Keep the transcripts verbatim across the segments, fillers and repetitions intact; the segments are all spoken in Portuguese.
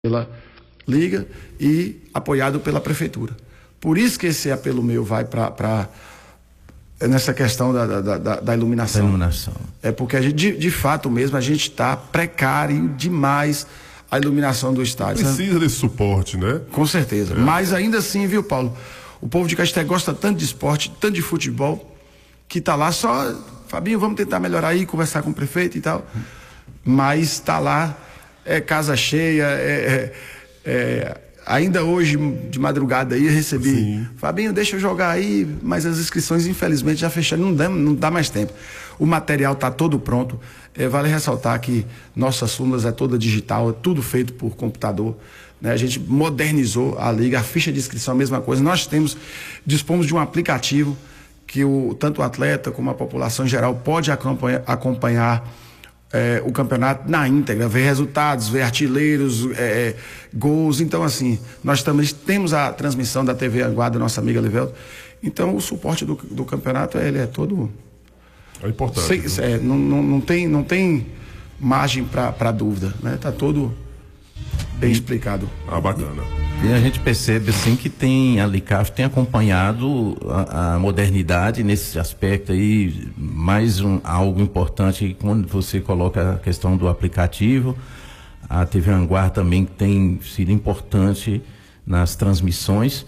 pela Liga e apoiado pela Prefeitura. Por isso que esse apelo meu vai para nessa questão da, da, da, da iluminação. iluminação. É porque a gente, de, de fato mesmo, a gente está precário demais a iluminação do estádio. Precisa desse suporte, né? Com certeza. É. Mas ainda assim, viu, Paulo? O povo de Caeté gosta tanto de esporte, tanto de futebol, que tá lá só, Fabinho, vamos tentar melhorar aí, conversar com o prefeito e tal. Mas tá lá, é casa cheia, é, é, é, ainda hoje, de madrugada aí, eu recebi, Sim. Fabinho, deixa eu jogar aí, mas as inscrições, infelizmente, já fecharam, não dá, não dá mais tempo. O material tá todo pronto. É, vale ressaltar que nossas súmulas é toda digital, é tudo feito por computador. Né? A gente modernizou a liga, a ficha de inscrição, a mesma coisa. Nós temos, dispomos de um aplicativo que o, tanto o atleta como a população em geral pode acompanhar, acompanhar é, o campeonato na íntegra, ver resultados, ver artilheiros, é, gols. Então, assim, nós também temos a transmissão da T V Anguá, da nossa amiga Livelto. Então, o suporte do, do campeonato, ele é todo... É importante. Sei, é, não, não, não, tem, não tem margem para dúvida, né? Tá todo bem explicado. Ah, bacana. E a gente percebe assim que tem a Licaf tem acompanhado a, a modernidade nesse aspecto aí, mais um, algo importante quando você coloca a questão do aplicativo. A T V Anguá também tem sido importante nas transmissões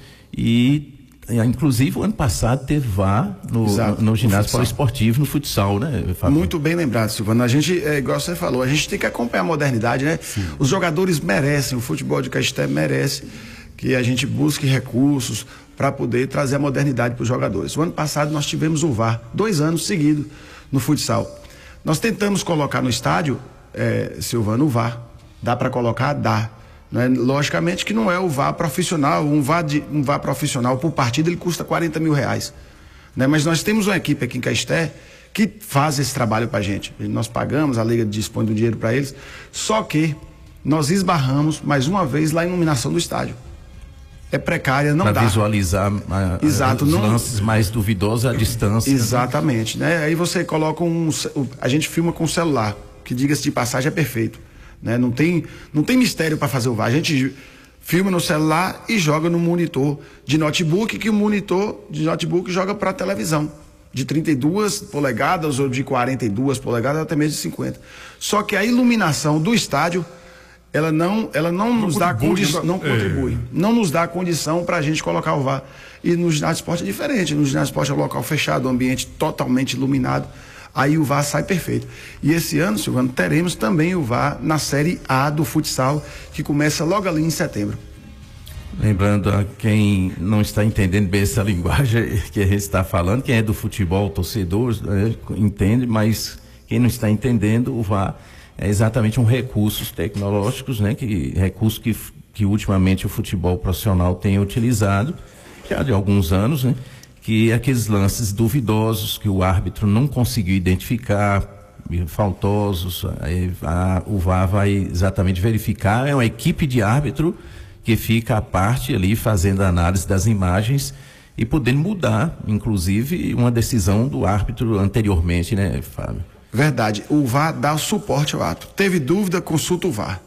e inclusive o ano passado teve V A R no, no, no ginásio poliesportivo, no futsal, né, Fábio? Muito bem lembrado, Silvano. A gente, é, igual você falou, a gente tem que acompanhar a modernidade, né? Sim. Os jogadores merecem, o futebol de Caeté merece que a gente busque recursos para poder trazer a modernidade para os jogadores. O ano passado nós tivemos o V A R, dois anos seguidos no futsal. Nós tentamos colocar no estádio, é, Silvano, o V A R. Dá para colocar? Dá. Né? Logicamente que não é o V A R profissional, um V A R, de, um V A R profissional por partida ele custa quarenta mil reais. Né? Mas nós temos uma equipe aqui em Caeté que faz esse trabalho para a gente. Nós pagamos, a Liga dispõe do dinheiro para eles, só que nós esbarramos mais uma vez lá na iluminação do estádio. É precária, não pra dá. Para visualizar a, a, Exato, os não... lances mais duvidosos à distância. Exatamente. Né? Aí você coloca um... A gente filma com o celular, que diga-se de passagem é perfeito. Né? Não tem, não tem mistério para fazer o V A R. A gente filma no celular e joga no monitor de notebook, que o monitor de notebook joga para a televisão. De trinta e duas polegadas ou de quarenta e duas polegadas até mesmo de cinquenta. Só que a iluminação do estádio, ela não, ela não, não nos dá condição, não contribui. É. Não nos dá condição para a gente colocar o V A R. E no ginásio de esporte é diferente. No ginásio de esporte é um local fechado, um ambiente totalmente iluminado. Aí o V A R sai perfeito. E esse ano, Silvano, teremos também o V A R na Série A do futsal, que começa logo ali em setembro. Lembrando a quem não está entendendo bem essa linguagem que a gente está falando, quem é do futebol, torcedor, né, entende, mas quem não está entendendo, o V A R é exatamente um recursos tecnológicos, né, que, recurso que, que ultimamente o futebol profissional tem utilizado, já de alguns anos, né? Que aqueles lances duvidosos que o árbitro não conseguiu identificar, faltosos, a, a, o V A R vai exatamente verificar, é uma equipe de árbitro que fica à parte ali fazendo a análise das imagens e podendo mudar, inclusive, uma decisão do árbitro anteriormente, né, Fábio? Verdade, o V A R dá suporte ao árbitro. Teve dúvida, consulta o V A R.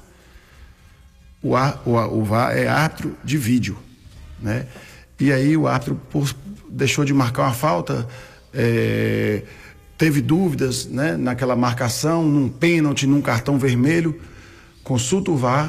O, a, o, o V A R é árbitro de vídeo, né? E aí o árbitro por, deixou de marcar uma falta, é, teve dúvidas, né, naquela marcação, num pênalti, num cartão vermelho, consulta o V A R.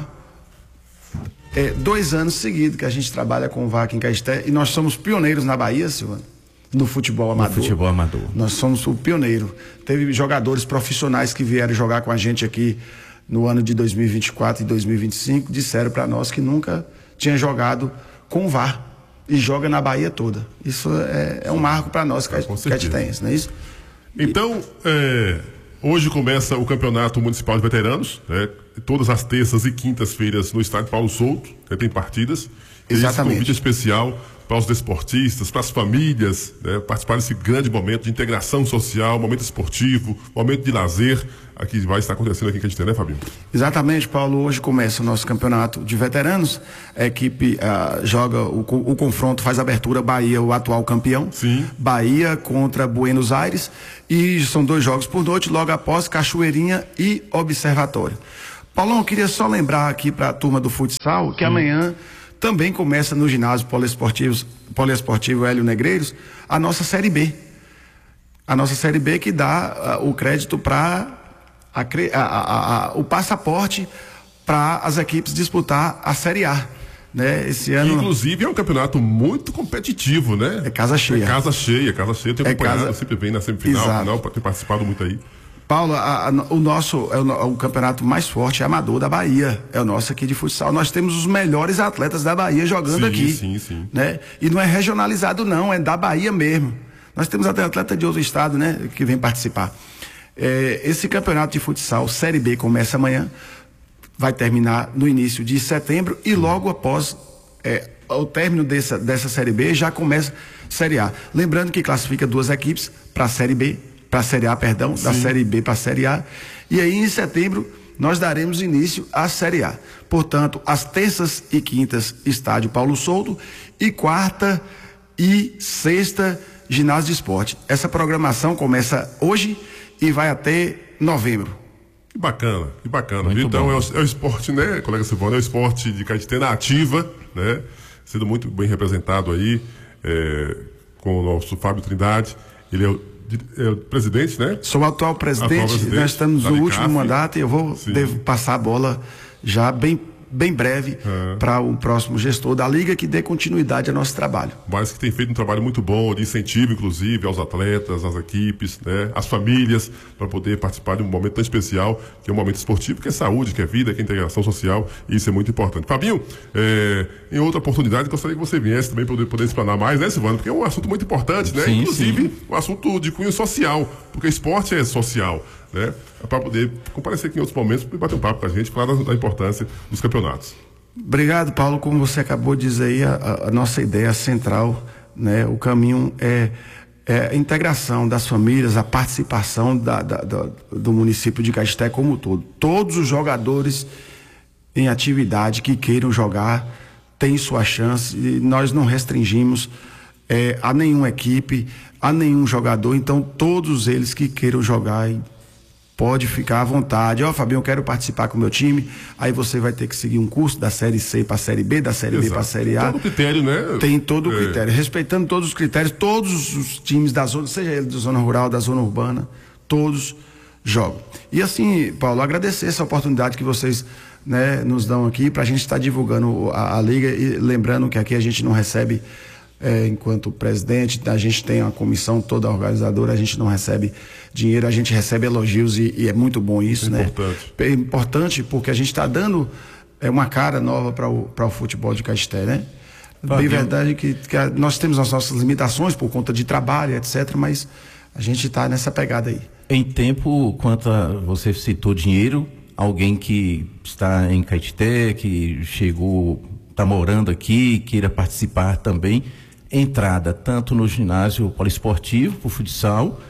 É, dois anos seguidos que a gente trabalha com o V A R aqui em Caeté e nós somos pioneiros na Bahia, Silvano, no futebol amador. No futebol amador. Nós somos o pioneiro. Teve jogadores profissionais que vieram jogar com a gente aqui no ano de dois mil e vinte e quatro e dois mil e vinte e cinco, disseram para nós que nunca tinha jogado com o V A R. E joga na Bahia toda. Isso é, é um marco para nós, caetenses, não é isso? Então, é, hoje começa o Campeonato Municipal de Veteranos, né? Todas as terças e quintas-feiras no estádio Paulo Souto, né? Tem partidas. Exatamente. Esse convite especial para os desportistas, para as famílias, né? Participar desse grande momento de integração social, momento esportivo, momento de lazer, aqui vai estar acontecendo aqui em Caeté, né, Fabinho? Exatamente, Paulo. Hoje começa o nosso campeonato de veteranos. A equipe uh, joga o, o confronto, faz a abertura, Bahia, o atual campeão. Sim. Bahia contra Buenos Aires. E são dois jogos por noite, logo após Cachoeirinha e Observatório. Paulão, eu queria só lembrar aqui para a turma do futsal que Sim. amanhã também começa no ginásio poliesportivo, poliesportivo Hélio Negreiros a nossa Série B. A nossa Série B que dá uh, o crédito para o passaporte para as equipes disputar a Série A. Né? Esse ano... Inclusive é um campeonato muito competitivo, né? É casa cheia. É casa cheia, casa cheia. Eu tenho é acompanhado, casa... sempre vem na semifinal, final, para ter participado muito aí. Paulo, a, a, o nosso é o, o campeonato mais forte é amador da Bahia, é o nosso aqui de futsal. Nós temos os melhores atletas da Bahia jogando sim, aqui. Sim, sim. Né? E não é regionalizado não, é da Bahia mesmo. Nós temos até atleta de outro estado, né, que vem participar. É, esse campeonato de futsal Série B começa amanhã, vai terminar no início de setembro e logo após é, o término dessa, dessa Série B já começa Série A. Lembrando que classifica duas equipes para a Série B, para a Série A, perdão, Sim. da Série B para a Série A. E aí, em setembro, nós daremos início à Série A. Portanto, às terças e quintas, estádio Paulo Souto, e quarta e sexta, ginásio de esporte. Essa programação começa hoje e vai até novembro. Que bacana, que bacana. Então, é o, é o esporte, né, colega Silvano, é o esporte de Caetité na ativa, né, sendo muito bem representado aí, é, com o nosso Fábio Trindade. Ele é o É o presidente, né? Sou o atual presidente, atual presidente nós estamos no último mandato e eu vou devo passar a bola já bem, bem breve uhum. para o próximo gestor da Liga que dê continuidade ao nosso trabalho. Mas que tem feito um trabalho muito bom de incentivo, inclusive, aos atletas, às equipes, né? Às famílias, para poder participar de um momento tão especial, que é um momento esportivo, que é saúde, que é vida, que é integração social, e isso é muito importante. Fabinho, é, em outra oportunidade, gostaria que você viesse também para poder, poder explanar mais, né, Silvano? Porque é um assunto muito importante, né? Sim, inclusive, sim. um assunto de cunho social, porque esporte é social, né? Para poder comparecer aqui em outros momentos e bater um papo com a gente, falar da, da importância dos campeonatos. Obrigado, Paulo. Como você acabou de dizer aí, a, a nossa ideia central, né? O caminho é, é a integração das famílias, a participação da, da, da, do município de Caetité como um todo. Todos os jogadores em atividade que queiram jogar têm sua chance e nós não restringimos é, a nenhuma equipe, a nenhum jogador. Então, todos eles que queiram jogar pode ficar à vontade. Ó, oh, Fabinho, eu quero participar com o meu time. Aí você vai ter que seguir um curso da Série C para a Série B, da Série Exato. B para a Série A. Tem todo o critério, né? Tem todo o é. critério. Respeitando todos os critérios, todos os times da zona, seja ele da zona rural, da zona urbana, todos jogam. E assim, Paulo, agradecer essa oportunidade que vocês, né, nos dão aqui para a gente estar divulgando a, a Liga e lembrando que aqui a gente não recebe, é, enquanto presidente, a gente tem uma comissão toda organizadora, a gente não recebe dinheiro, a gente recebe elogios e, e é muito bom isso, é né? Importante. É importante porque a gente está dando é, uma cara nova para o, para o futebol de Caetité, né? Bem verdade que, que a, nós temos as nossas limitações por conta de trabalho, etcétera, mas a gente está nessa pegada aí. Em tempo, quanto a, você citou dinheiro, alguém que está em Caetité, que chegou, está morando aqui, queira participar também, entrada tanto no ginásio poliesportivo, para o futsal,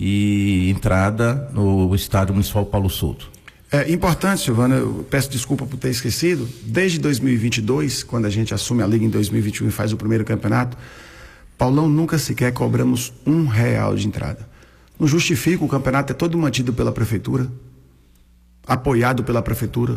e entrada no estádio municipal Paulo Souto. É importante, Silvana, eu peço desculpa por ter esquecido, desde dois mil e vinte e dois, quando a gente assume a Liga em dois mil e vinte e um e faz o primeiro campeonato, Paulão, nunca sequer cobramos um real de entrada. Não justifica, o campeonato é todo mantido pela prefeitura, apoiado pela prefeitura.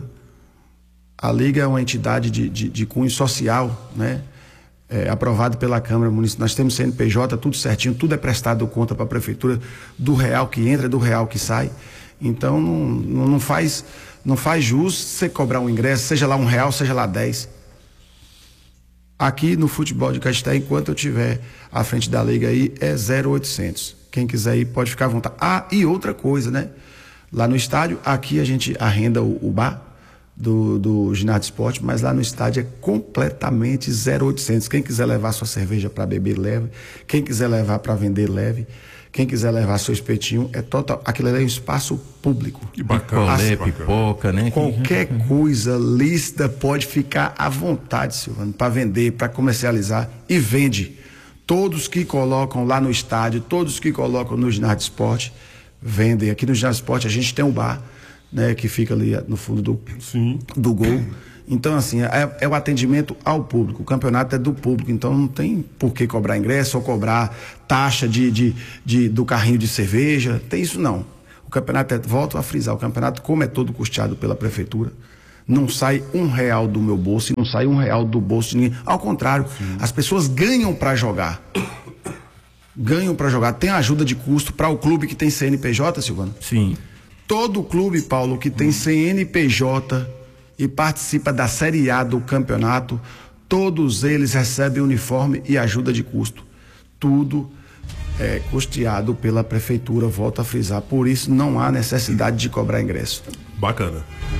A Liga é uma entidade de, de, de cunho social, né? É, aprovado pela Câmara Municipal. Nós temos C N P J, tudo certinho, tudo é prestado conta para a prefeitura, do real que entra, do real que sai. Então não, não faz não faz jus você cobrar um ingresso, seja lá um real, seja lá dez. Aqui no futebol de Caetité, enquanto eu estiver à frente da Liga aí, é zero oitocentos. Quem quiser ir pode ficar à vontade. Ah, e outra coisa, né? Lá no estádio, aqui a gente arrenda o, o bar do, do ginásio de esporte, mas lá no estádio é completamente zero oitocentos. Quem quiser levar sua cerveja para beber, leve. Quem quiser levar para vender, leve. Quem quiser levar seu espetinho, é total. Aquilo ali é um espaço público. Que bacana. Picolé, pipoca, né? Qualquer coisa lícita pode ficar à vontade, Silvano, para vender, para comercializar, e vende. Todos que colocam lá no estádio, todos que colocam no ginásio de esporte, vendem. Aqui no ginásio de esporte a gente tem um bar, né, que fica ali no fundo do, Sim. do gol. Então, assim, é, é o atendimento ao público. O campeonato é do público, então não tem por que cobrar ingresso ou cobrar taxa de, de, de, do carrinho de cerveja. Tem isso não. O campeonato, é, volto a frisar, o campeonato, como é todo custeado pela prefeitura, Não sai um real do meu bolso e não sai um real do bolso de ninguém. Ao contrário, sim, as pessoas ganham para jogar. Ganham para jogar. Tem ajuda de custo para o clube que tem C N P J, Silvano? Sim. Todo clube, Paulo, que tem C N P J e participa da Série A do campeonato, todos eles recebem uniforme e ajuda de custo. Tudo é custeado pela prefeitura, volto a frisar. Por isso não há necessidade de cobrar ingresso. Bacana.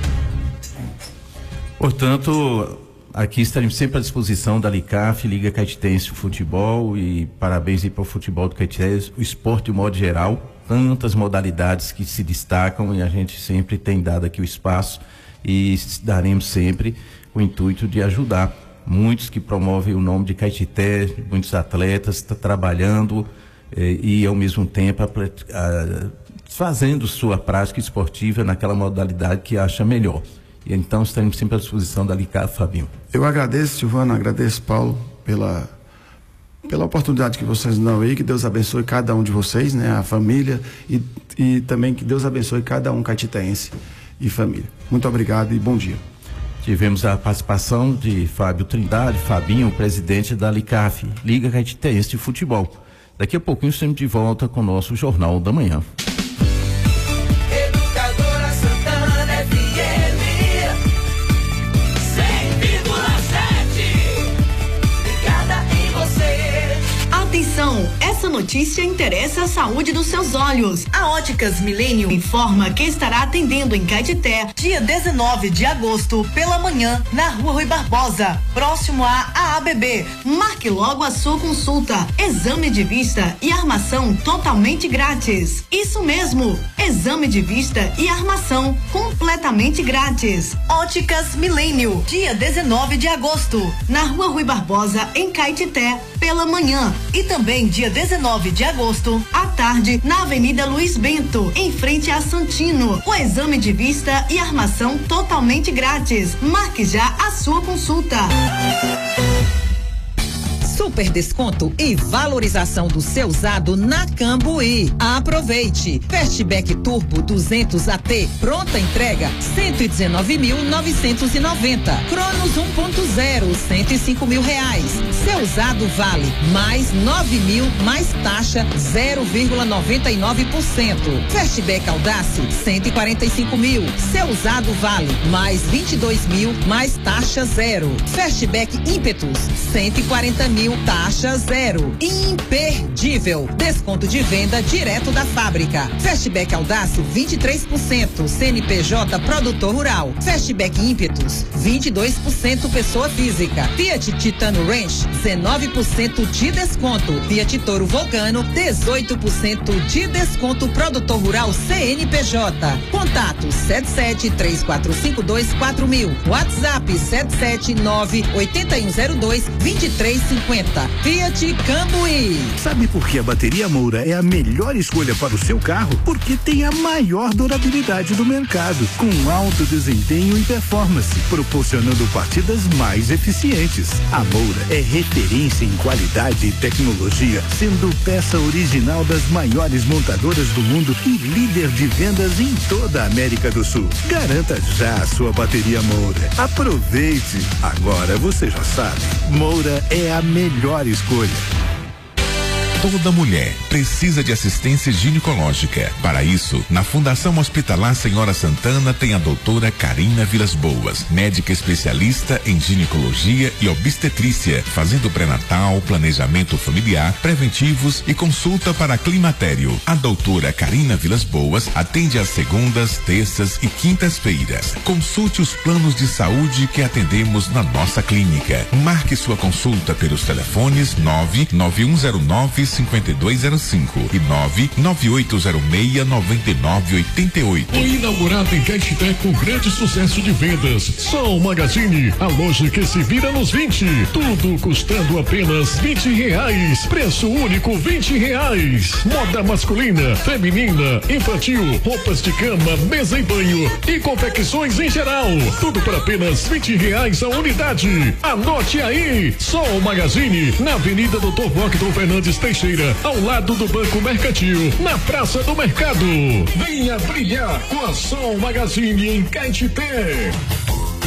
Portanto, aqui estaremos sempre à disposição da LICAF, Liga Caetitense de Futebol, e parabéns aí para o futebol do Caetitense, o esporte de modo geral, tantas modalidades que se destacam, e a gente sempre tem dado aqui o espaço e daremos sempre o intuito de ajudar muitos que promovem o nome de Caetité, muitos atletas estão trabalhando eh, e ao mesmo tempo a, a, fazendo sua prática esportiva naquela modalidade que acha melhor. E então estaremos sempre à disposição da LICAF, Fabinho. Eu agradeço, Silvana, agradeço, Paulo, pela, pela oportunidade que vocês dão aí, que Deus abençoe cada um de vocês, né, a família, e, e também que Deus abençoe cada um caetitense e família. Muito obrigado e bom dia. Tivemos a participação de Fábio Trindade, Fabinho, presidente da LICAF, Liga Caetitense de Futebol. Daqui a pouquinho estamos de volta com o nosso Jornal da Manhã. Educadora Santana F M cem vírgula sete, ligada em você. Atenção, essa notícia interessa a saúde dos seus olhos. A Óticas Milênio informa que estará atendendo em Caetité, dia dezenove de agosto, pela manhã, na Rua Rui Barbosa, próximo à A A B B. Marque logo a sua consulta. Exame de vista e armação totalmente grátis. Isso mesmo, exame de vista e armação completamente grátis. Óticas Milênio, dia dezenove de agosto, na Rua Rui Barbosa, em Caetité, pela manhã. E também dia dezenove de agosto, à tarde, na Avenida Luiz Bento, em frente a Santino. O exame de vista e armação totalmente grátis. Marque já a sua consulta. Super desconto e valorização do seu usado na Cambuí. Aproveite. Fastback Turbo duzentos A T, pronta entrega, cento e dezenove mil novecentos e noventa. Cronos um ponto zero, cento e cinco mil reais. Seu usado vale mais nove mil, mais taxa zero vírgula noventa e nove por cento. Fastback Audace, cento e quarenta e cinco mil. Seu usado vale mais vinte e dois mil, mais taxa zero. Fastback Impetus, cento e quarenta mil, taxa zero. Imperdível. Desconto de venda direto da fábrica. Fastback Audace, vinte e três por cento. C N P J Produtor Rural. Fastback Impetus, vinte e dois por cento pessoa física. Fiat Titano Ranch, dezenove por cento de desconto. Fiat Toro Vulcano, dezoito por cento de desconto. Produtor Rural C N P J. Contato sete sete três quatro cinco dois quatro mil. WhatsApp sete sete nove oito um zero dois dois três cinco zero. Fiat Cambuí. Sabe por que a bateria Moura é a melhor escolha para o seu carro? Porque tem a maior durabilidade do mercado, com alto desempenho e performance, proporcionando partidas mais eficientes. A Moura é referência em qualidade e tecnologia, sendo peça original das maiores montadoras do mundo e líder de vendas em toda a América do Sul. Garanta já a sua bateria Moura. Aproveite! Agora você já sabe, Moura é a melhor escolha. Toda mulher precisa de assistência ginecológica. Para isso, na Fundação Hospitalar Senhora Santana tem a doutora Carina Vilas Boas, médica especialista em ginecologia e obstetrícia, fazendo pré-natal, planejamento familiar, preventivos e consulta para climatério. A doutora Carina Vilas Boas atende às segundas, terças e quintas-feiras. Consulte os planos de saúde que atendemos na nossa clínica. Marque sua consulta pelos telefones nove nove um zero nove cinco dois zero cinco e nove nove oito zero seis nove nove oito oito. Foi inaugurado em Caetité com grande sucesso de vendas. Sol Magazine, a loja que se vira nos vinte. Tudo custando apenas vinte reais. Preço único vinte reais. Moda masculina, feminina, infantil, roupas de cama, mesa e banho e confecções em geral. Tudo por apenas vinte reais a unidade. Anote aí. Sol Magazine, na Avenida doutor Washington Fernandes Teixeira, ao lado do Banco Mercantil, na Praça do Mercado. Venha brilhar com a Sol Magazine em Caetité.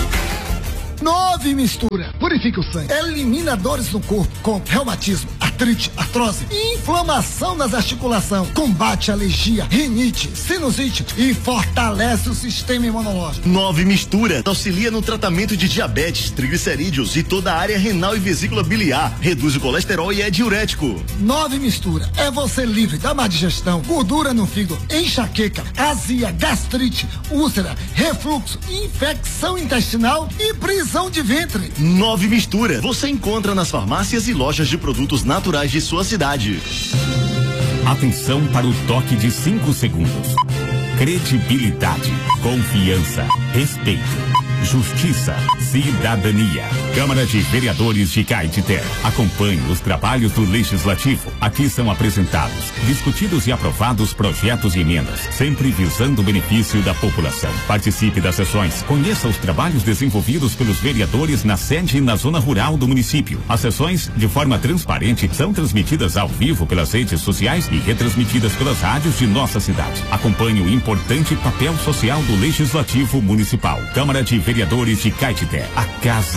Nove Mistura. Purifica o sangue. Elimina dores no corpo com reumatismo, artrite, artrose, inflamação nas articulações. Combate alergia, rinite, sinusite e fortalece o sistema imunológico. Nove Mistura. Auxilia no tratamento de diabetes, triglicerídeos e toda a área renal e vesícula biliar. Reduz o colesterol e é diurético. Nove Mistura. É você livre da má digestão, gordura no fígado, enxaqueca, azia, gastrite, úlcera, refluxo, infecção intestinal e prisão de ventre. Nove Mistura. Você encontra nas farmácias e lojas de produtos naturais de sua cidade. Atenção para o toque de cinco segundos. Credibilidade, confiança, respeito, justiça, cidadania. Câmara de Vereadores de Caetité. Acompanhe os trabalhos do Legislativo. Aqui são apresentados, discutidos e aprovados projetos e emendas, sempre visando o benefício da população. Participe das sessões, conheça os trabalhos desenvolvidos pelos vereadores na sede e na zona rural do município. As sessões, de forma transparente, são transmitidas ao vivo pelas redes sociais e retransmitidas pelas rádios de nossa cidade. Acompanhe o importante papel social do Legislativo Municipal. Câmara de Vereadores de Caetité. A casa